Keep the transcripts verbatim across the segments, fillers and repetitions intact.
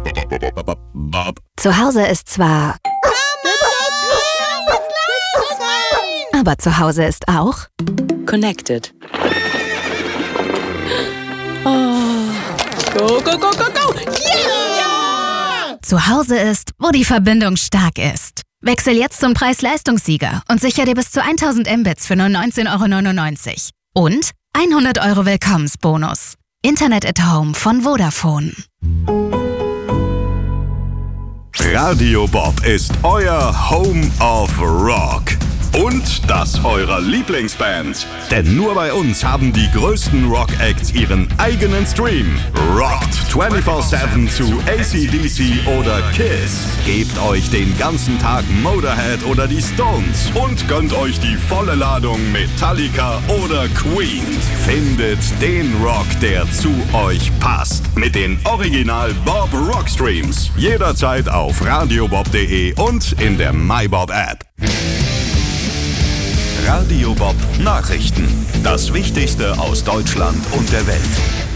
Bob. Zu Hause ist zwar... Aber zu Hause ist auch... Connected. Oh. Go, go, go, go, go! Yeah! Zu Hause ist, wo die Verbindung stark ist. Wechsel jetzt zum Preis-Leistungssieger und sicher dir bis zu tausend Mbits für nur neunzehn Euro neunundneunzig. Und hundert Euro Willkommensbonus. Internet at Home von Vodafone. Radio Bob ist euer Home of Rock. Und das eurer Lieblingsbands. Denn nur bei uns haben die größten Rock-Acts ihren eigenen Stream. Rockt vierundzwanzig sieben zu A C D C oder Kiss. Gebt euch den ganzen Tag Motorhead oder die Stones. Und gönnt euch die volle Ladung Metallica oder Queen. Findet den Rock, der zu euch passt. Mit den Original Bob Rock Streams. Jederzeit auf radiobob punkt de und in der MyBob App. Radio Bob Nachrichten. Das Wichtigste aus Deutschland und der Welt.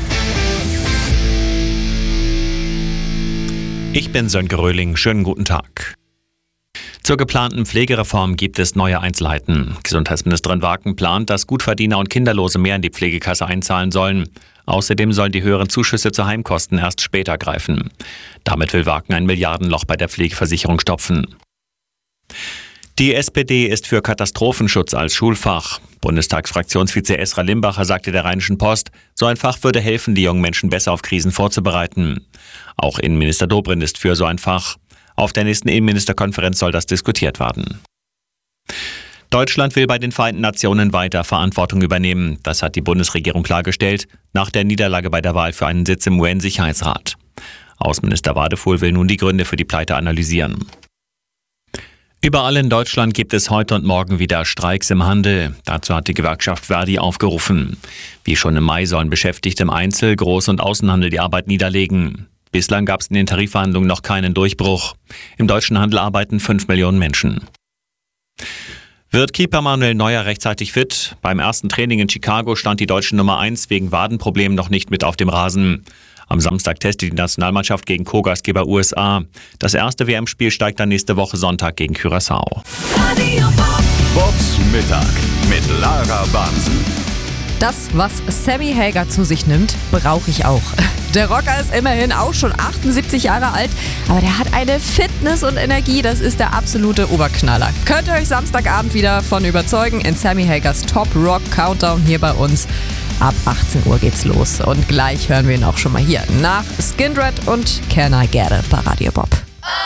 Ich bin Sönke Röhling. Schönen guten Tag. Zur geplanten Pflegereform gibt es neue Einzelheiten. Gesundheitsministerin Waken plant, dass Gutverdiener und Kinderlose mehr in die Pflegekasse einzahlen sollen. Außerdem sollen die höheren Zuschüsse zu Heimkosten erst später greifen. Damit will Waken ein Milliardenloch bei der Pflegeversicherung stopfen. Die S P D ist für Katastrophenschutz als Schulfach. Bundestagsfraktionsvize Esra Limbacher sagte der Rheinischen Post, so ein Fach würde helfen, die jungen Menschen besser auf Krisen vorzubereiten. Auch Innenminister Dobrindt ist für so ein Fach. Auf der nächsten Innenministerkonferenz soll das diskutiert werden. Deutschland will bei den Vereinten Nationen weiter Verantwortung übernehmen. Das hat die Bundesregierung klargestellt, nach der Niederlage bei der Wahl für einen Sitz im U N-Sicherheitsrat. Außenminister Wadefuhl will nun die Gründe für die Pleite analysieren. Überall in Deutschland gibt es heute und morgen wieder Streiks im Handel. Dazu hat die Gewerkschaft Verdi aufgerufen. Wie schon im Mai sollen Beschäftigte im Einzel-, Groß- und Außenhandel die Arbeit niederlegen. Bislang gab es in den Tarifverhandlungen noch keinen Durchbruch. Im deutschen Handel arbeiten fünf Millionen Menschen. Wird Keeper Manuel Neuer rechtzeitig fit? Beim ersten Training in Chicago stand die deutsche Nummer eins wegen Wadenproblemen noch nicht mit auf dem Rasen. Am Samstag testet die Nationalmannschaft gegen Co-Gastgeber U S A. Das erste W M-Spiel steigt dann nächste Woche Sonntag gegen Curaçao. Bobs Mittag mit Lara Bansen. Das, was Sammy Hagar zu sich nimmt, brauche ich auch. Der Rocker ist immerhin auch schon achtundsiebzig Jahre alt, aber der hat eine Fitness und Energie, das ist der absolute Oberknaller. Könnt ihr euch Samstagabend wieder von überzeugen in Sammy Hagars Top Rock Countdown hier bei uns. Ab achtzehn Uhr geht's los und gleich hören wir ihn auch schon mal hier nach Skindred und Can I Get It bei Radio Bob.